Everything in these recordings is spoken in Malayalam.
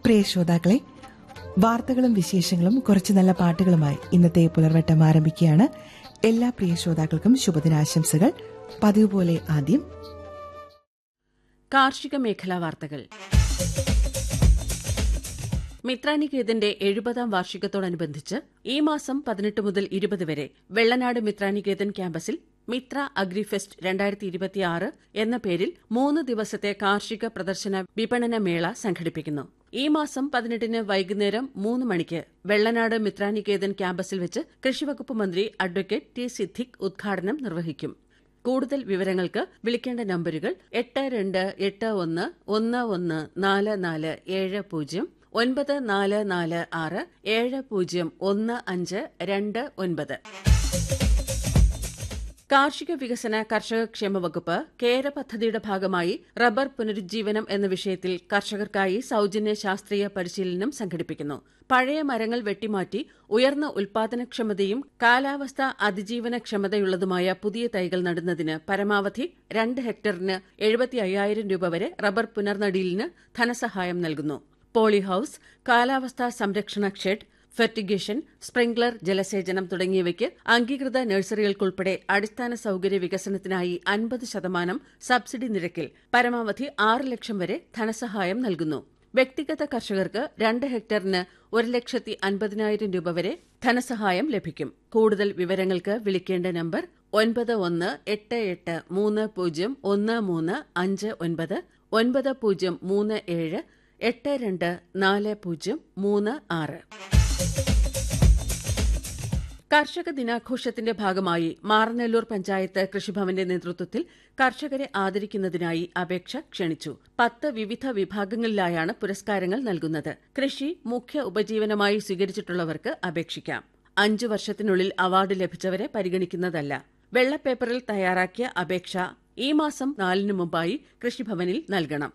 പ്രിയ ശ്രോതാക്കളെ, വാർത്തകളും വിശേഷങ്ങളും കുറച്ച് നല്ല പാട്ടുകളുമായി ഇന്നത്തെ പുലർവട്ടം ആരംഭിക്കുകയാണ്. എല്ലാ പ്രിയ ശ്രോതാക്കൾക്കും ശുഭദിനാശംസകൾ. പതിവ് പോലെ ആദ്യം കാർഷിക മേഖലാ വാർത്തകൾ. മിത്രാനികേതന്റെ 70ാം വാർഷികത്തോടനുബന്ധിച്ച് ഈ മാസം 18 മുതൽ 20 വരെ വെള്ളനാട് മിത്രാനികേതൻ ക്യാമ്പസിൽ മിത്ര അഗ്രിഫെസ്റ്റ് 2026 എന്ന പേരിൽ 3 ദിവസത്തെ കാർഷിക പ്രദർശന വിപണന മേള സംഘടിപ്പിക്കുന്നു. ഈ മാസം 18-ന് വൈകുന്നേരം 3 മണിക്ക് വെള്ളനാട് മിത്രാനികേതൻ ക്യാമ്പസിൽ വെച്ച് കൃഷിവകുപ്പ് മന്ത്രി അഡ്വക്കേറ്റ് ടി സിദ്ദിഖ് ഉദ്ഘാടനം നിർവഹിക്കും. കൂടുതൽ വിവരങ്ങൾക്ക് വിളിക്കേണ്ട നമ്പരുകൾ 8281114470, 9446701529. കാർഷിക വികസന കർഷകക്ഷേമ വകുപ്പ് കേര പദ്ധതിയുടെ ഭാഗമായി റബ്ബർ പുനരുജ്ജീവനം എന്ന വിഷയത്തിൽ കർഷകർക്കായി സൌജന്യ ശാസ്ത്രീയ പരിശീലനം സംഘടിപ്പിക്കുന്നു. പഴയ മരങ്ങൾ വെട്ടിമാറ്റി ഉയർന്ന ഉൽപാദനക്ഷമതയും കാലാവസ്ഥാ അതിജീവനക്ഷമതയുള്ളതുമായ പുതിയ തൈകൾ നടുന്നതിന് പരമാവധി 2 ഹെക്ടറിന് 75,000 രൂപ വരെ റബ്ബർ പുനർനടീലിന് ധനസഹായം നൽകുന്നു. പോളി ഹൌസ്, കാലാവസ്ഥാ സംരക്ഷണ ഷെഡ്, ഫെർട്ടിഗേഷൻ, സ്പ്രിംഗ്ലർ ജലസേചനം തുടങ്ങിയവയ്ക്ക് അംഗീകൃത നഴ്സറികൾക്കുൾപ്പെടെ അടിസ്ഥാന സൌകര്യ വികസനത്തിനായി 50% സബ്സിഡി നിരക്കിൽ പരമാവധി 6 ലക്ഷം വരെ ധനസഹായം നൽകുന്നു. വ്യക്തിഗത കർഷകർക്ക് 2 ഹെക്ടറിന് 1,50,000 രൂപ വരെ ധനസഹായം ലഭിക്കും. കൂടുതൽ വിവരങ്ങൾക്ക് വിളിക്കേണ്ട നമ്പർ 9188301359, 9037824036. കർഷക ദിനാഘോഷത്തിന്റെ ഭാഗമായി മാറനല്ലൂർ പഞ്ചായത്ത് കൃഷിഭവന്റെ നേതൃത്വത്തിൽ കർഷകരെ ആദരിക്കുന്നതിനായി അപേക്ഷ ക്ഷണിച്ചു. 10 വിവിധ വിഭാഗങ്ങളിലായാണ് പുരസ്കാരങ്ങൾ നൽകുന്നത്. കൃഷി മുഖ്യ ഉപജീവനമായി സ്വീകരിച്ചിട്ടുള്ളവർക്ക് അപേക്ഷിക്കാം. 5 വർഷത്തിനുള്ളിൽ അവാർഡ് ലഭിച്ചവരെ പരിഗണിക്കുന്നതല്ല. വെള്ളപ്പേപ്പറിൽ തയ്യാറാക്കിയ അപേക്ഷ ഈ മാസം 4-ന് മുമ്പായി കൃഷിഭവനിൽ നൽകണം.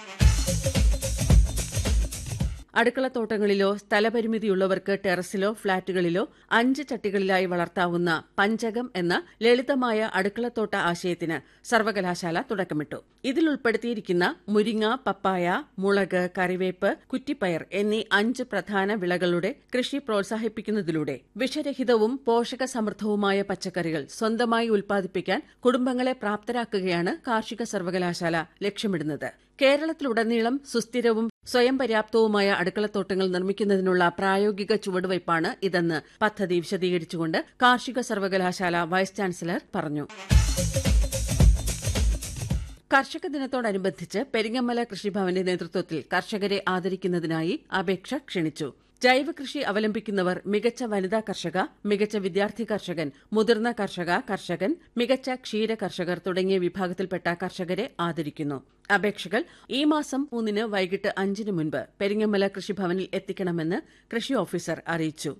അടുക്കളത്തോട്ടങ്ങളിലോ സ്ഥലപരിമിതിയുള്ളവർക്ക് ടെറസിലോ ഫ്ളാറ്റുകളിലോ 5 ചട്ടികളിലായി വളർത്താവുന്ന പഞ്ചകം എന്ന ലളിതമായ അടുക്കളത്തോട്ട ആശയത്തിന് സർവകലാശാല തുടക്കമിട്ടു. ഇതിൽ ഉൾപ്പെടുത്തിയിരിക്കുന്ന മുരിങ്ങ, പപ്പായ, മുളക്, കറിവേപ്പ്, കുറ്റിപ്പയർ എന്നീ 5 പ്രധാന വിളകളുടെ കൃഷി പ്രോത്സാഹിപ്പിക്കുന്നതിലൂടെ വിഷരഹിതവും പോഷകസമൃദ്ധവുമായ പച്ചക്കറികൾ സ്വന്തമായി ഉൽപ്പാദിപ്പിക്കാൻ കുടുംബങ്ങളെ പ്രാപ്തരാക്കുകയാണ് കാർഷിക സർവകലാശാല ലക്ഷ്യമിടുന്നത്. കേരളത്തിലുടനീളം സുസ്ഥിരവും സ്വയം പര്യാപ്തവുമായ അടുക്കളത്തോട്ടങ്ങൾ നിർമ്മിക്കുന്നതിനുള്ള പ്രായോഗിക ചുവടുവയ്പ്പാണ് ഇതെന്ന് പദ്ധതി വിശദീകരിച്ചുകൊണ്ട് കാർഷിക സർവകലാശാല വൈസ് ചാൻസലർ പറഞ്ഞു. കർഷക ദിനത്തോടനുബന്ധിച്ച് പെരിങ്ങമല കൃഷിഭവന്റെ നേതൃത്വത്തിൽ കർഷകരെ ആദരിക്കുന്നതിനായി അപേക്ഷ ക്ഷണിച്ചു. ജൈവ കൃഷി അവലംബിക്കുന്നവർ, മികച്ച വനിതാ കർഷക, മികച്ച വിദ്യാർത്ഥി കർഷകൻ, മുതിർന്ന കർഷകൻ, മികച്ച ക്ഷീര കർഷകർ തുടങ്ങിയ വിഭാഗത്തിൽപ്പെട്ട കർഷകരെ ആദരിക്കുന്നു. അപേക്ഷകൾ ഈ മാസം 3-ന് വൈകിട്ട് 5-ന് മുൻപ് പെരിങ്ങമല കൃഷിഭവനിൽ എത്തിക്കണമെന്ന് കൃഷി ഓഫീസർ അറിയിച്ചു.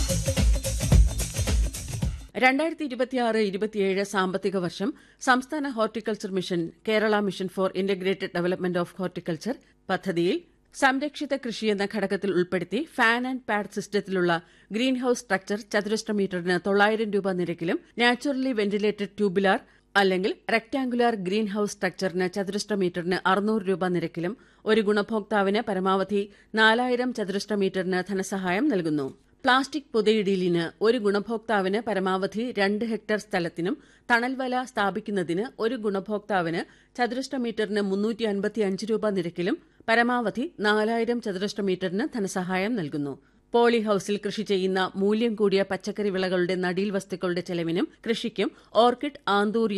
2026-27 സാമ്പത്തിക വർഷം സംസ്ഥാന horticulture mission, Kerala mission four integrated development of horticulture പദ്ധതിയിൽ സംരക്ഷിത കൃഷി എന്ന ഘടകത്തിൽ ഉൾപ്പെടുത്തി fan and pad സിസ്റ്റത്തിലുള്ള green house structure ചതുരശ്ര മീറ്ററിന് 900 രൂപ നിരക്കിലും നാച്ചുറലി വെന്റിലേറ്റഡ് ട്യൂബുലാർ അല്ലെങ്കിൽ റെക്ടാംഗുലാർ ഗ്രീൻ ഹൌസ് സ്ട്രക്ചറിന് ചതുരശ്ര മീറ്ററിന് 600 രൂപ നിരക്കിലും ഒരു ഗുണഭോക്താവിന് പരമാവധി 4000 ചതുരശ്ര മീറ്ററിന് ധനസഹായം നൽകുന്നു. പ്ലാസ്റ്റിക് പുതയിടീലിന് ഒരു ഗുണഭോക്താവിന് പരമാവധി 2 ഹെക്ടർ സ്ഥലത്തിനും തണൽവല സ്ഥാപിക്കുന്നതിന് ഒരു ഗുണഭോക്താവിന് ചതുരശ്ര മീറ്ററിന് 355 രൂപ നിരക്കിലും പരമാവധി 4000 ചതുരശ്ര മീറ്ററിന് ധനസഹായം നൽകുന്നു. പോളി ഹൌസിൽ കൃഷി ചെയ്യുന്ന മൂല്യം കൂടിയ പച്ചക്കറി വിളകളുടെ നടീൽ വസ്തുക്കളുടെ ചെലവിനും കൃഷിക്കും ഓർക്കിഡ്, ആന്തൂർ